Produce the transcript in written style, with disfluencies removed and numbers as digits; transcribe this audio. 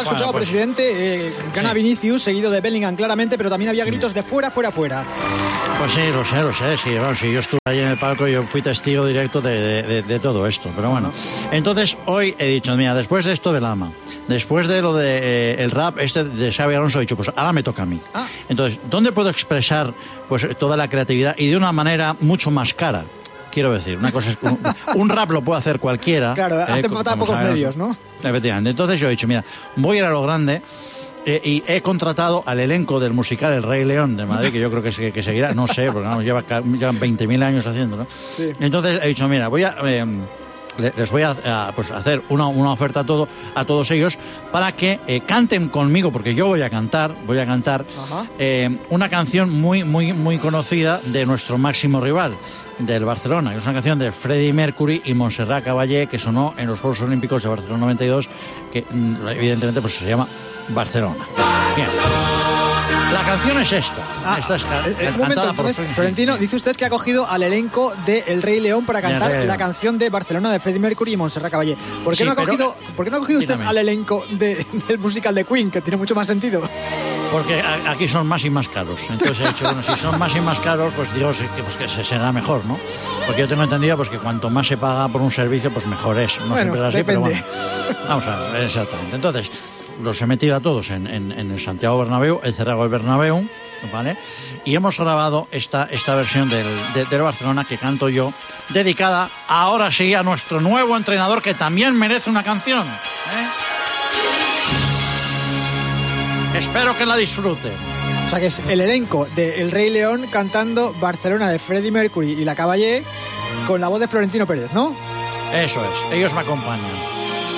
escuchado, pues, presidente, gana sí. Vinicius, seguido de Bellingham claramente, pero también había gritos de fuera, fuera, fuera. Pues sí, lo sé, sí, bueno, sí, yo estuve ahí en el palco y yo fui testigo directo de todo esto, pero bueno. Entonces, hoy he dicho, mira, después de esto de Lama, después de lo de el rap de Xabi Alonso, he dicho, pues ahora me toca a mí. Entonces, ¿dónde puedo expresar pues toda la creatividad y de una manera mucho más cara? Quiero decir, una cosa es un rap lo puede hacer cualquiera. Claro, hace falta pocos medios, ¿no? Efectivamente. Entonces yo he dicho, mira, voy a ir a lo grande. Y he contratado al elenco del musical El Rey León de Madrid, que yo creo que seguirá, no sé, porque llevan 20.000 años haciéndolo. Sí. Entonces he dicho, mira, les voy a pues hacer una oferta a todos ellos para que canten conmigo, porque yo voy a cantar una canción muy conocida de nuestro máximo rival, del Barcelona, que es una canción de Freddie Mercury y Montserrat Caballé, que sonó en los Juegos Olímpicos de Barcelona 92, que evidentemente pues se llama Barcelona. Bien. La canción es esta. Esta es un momento, entonces, Florentino, dice usted que ha cogido al elenco de El Rey León para cantar la canción de Barcelona de Freddie Mercury y Montserrat Caballé. ¿Por qué no ha cogido usted al elenco del musical de Queen, que tiene mucho más sentido? Porque aquí son más y más caros. Entonces he dicho, bueno, si son más y más caros, pues digo que será mejor, ¿no? Porque yo tengo entendido pues que cuanto más se paga por un servicio, pues mejor es. No siempre es así, depende. pero bueno. Vamos a ver, exactamente. Entonces, los he metido a todos en el Santiago Bernabéu, he cerrado el Bernabéu, ¿vale? Y hemos grabado esta versión del Barcelona que canto yo, dedicada ahora sí a nuestro nuevo entrenador, que también merece una canción, Espero que la disfruten. O sea que es el elenco de El Rey León cantando Barcelona de Freddie Mercury y la Caballé con la voz de Florentino Pérez, ¿no? Eso es, ellos me acompañan.